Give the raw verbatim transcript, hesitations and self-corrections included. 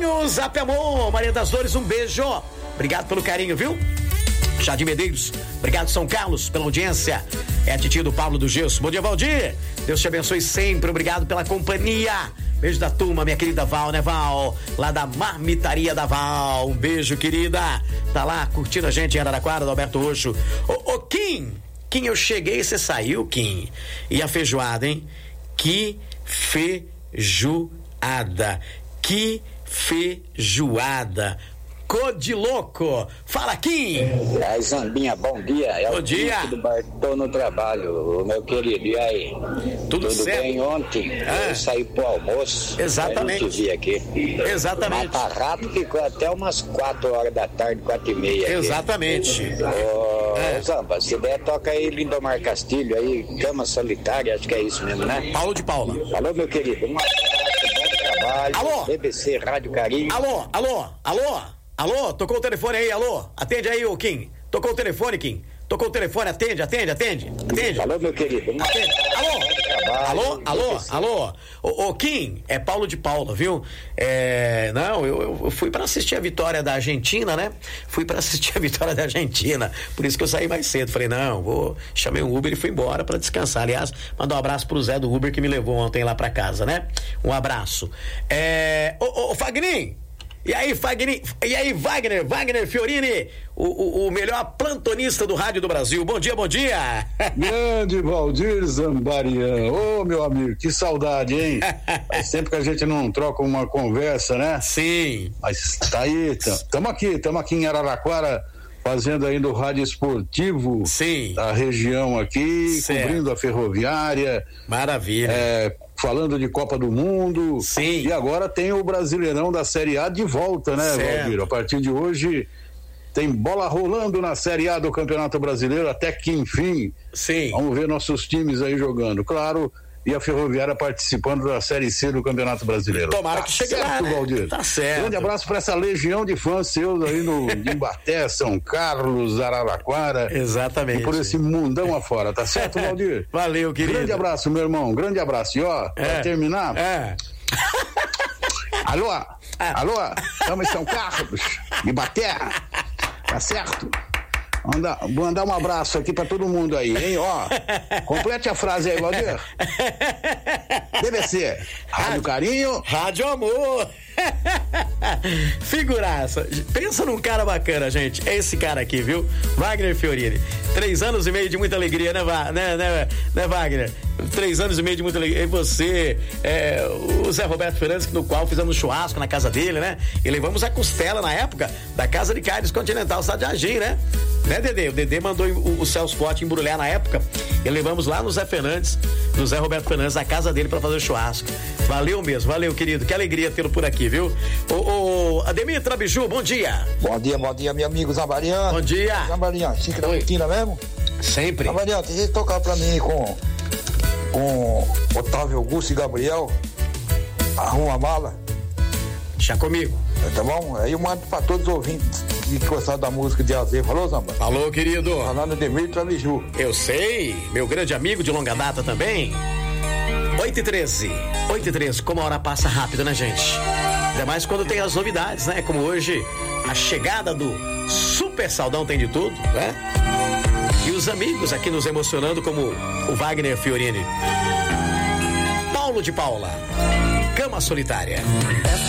Carinho, Zap Amor, Maria das Dores, um beijo. Obrigado pelo carinho, viu? Jardim Medeiros, obrigado São Carlos pela audiência. É a titia do Pablo do Gesso. Bom dia, Valdir. Deus te abençoe sempre, obrigado pela companhia. Beijo da turma, minha querida Val, né, Val? Lá da Marmitaria da Val. Um beijo, querida. Tá lá curtindo a gente em Araraquara, do Alberto Roxo. Ô, ô, Kim, Kim, eu cheguei e você saiu, Kim. E a feijoada, hein? Que feijoada. Que feijoada. Cor de louco. Fala, Kim. Aí, Zambinha, bom dia. É bom o dia. Do Bartô no trabalho, meu querido. E aí? Tudo, Tudo certo? bem? Ontem ah. eu saí pro almoço. Exatamente. Eu não te vi aqui. Exatamente. Mata Rato ficou até umas quatro horas da tarde, quatro e meia. Aqui. Exatamente. Ô, é. Zamba, se der, toca aí Lindomar Castilho aí, Cama Solitária, acho que é isso mesmo, né? Paulo de Paula. Alô, meu querido. Um abraço, bom trabalho. Alô? B B C Rádio Carinho. Alô, alô, alô, alô, tocou o telefone aí, alô, atende aí, ô Kim, tocou o telefone, Kim, tocou o telefone, atende, atende, atende, atende. Alô, meu querido. Um atende. Alô, trabalho, alô, alô, alô, ô, ô Kim, é Paulo de Paula, viu? É, não, eu, eu fui pra assistir a vitória da Argentina, né? Fui pra assistir a vitória da Argentina, por isso que eu saí mais cedo, falei, não, vou, chamei um Uber e fui embora pra descansar, aliás, mandar um abraço pro Zé do Uber que me levou ontem lá pra casa, né? Um abraço. É, ô, ô, ô Fagnin, e aí, Fagner, e aí, Wagner, Wagner Fiorini, o, o, o melhor plantonista do rádio do Brasil. Bom dia, bom dia. Grande Valdir Zambarian. Ô, meu amigo, que saudade, hein? Faz sempre que a gente não troca uma conversa, né? Sim. Mas tá aí, tamo aqui, tamo aqui em Araraquara, fazendo ainda o rádio esportivo. Sim. Da região aqui, certo. Cobrindo a ferroviária. Maravilha. É, falando de Copa do Mundo. Sim. E agora tem o Brasileirão da Série A de volta, né, certo. Valdir? A partir de hoje tem bola rolando na Série A do Campeonato Brasileiro até que enfim. Sim. Vamos ver nossos times aí jogando. Claro, e a Ferroviária participando da Série C do Campeonato Brasileiro. Tomara tá que chegue certo, lá, né? Valdir. Tá certo. Grande abraço para essa legião de fãs seus aí no Imbaté, São Carlos, Araraquara. Exatamente. E por esse mundão afora, tá certo, Valdir? Valeu, querido. Grande abraço, meu irmão, grande abraço. E ó, é. pra terminar... É. Alô? Alô? Estamos em São Carlos, Imbaté, tá certo? Mandar, mandar um abraço aqui pra todo mundo aí, hein? Ó, complete a frase aí, Valdir. D B C, Rádio Carinho. Rádio Amor. Figuraça. Pensa num cara bacana, gente. É esse cara aqui, viu? Wagner Fiorini. Três anos e meio de muita alegria, né, né, né, né Wagner? Três anos e meio de muita alegria. E você, é, o Zé Roberto Fernandes, no qual fizemos churrasco na casa dele, né? E levamos a costela na época da Casa de Carnes Continental, Cidade de Agim, né? Né, Dedê? O Dedê mandou o, o Celso Pote embrulhar na época e levamos lá no Zé Fernandes, no Zé Roberto Fernandes, na casa dele pra fazer o churrasco. Valeu mesmo, valeu, querido. Que alegria tê-lo por aqui, viu? Ô, ô, Ademir Trabiju, bom dia. Bom dia, bom dia, meu amigo Zambarian. Bom dia. Zambarian, chique da rotina mesmo? Sempre. Zambarian, tem jeito de tocar pra mim com, com Otávio Augusto e Gabriel. Arruma a mala. Deixa comigo. Tá bom? Aí eu mando pra todos os ouvintes que gostaram da música de Azer. Falou, Zamba? Falou, querido. Falando Ademir Trabiju. Eu sei, meu grande amigo de longa data também. oito e treze. oito e treze, como a hora passa rápido, né, gente? Ainda mais quando tem as novidades, né? Como hoje, a chegada do Super Saldão Tem de Tudo, né? E os amigos aqui nos emocionando, como o Wagner Fiorini. Paulo de Paula, Cama Solitária.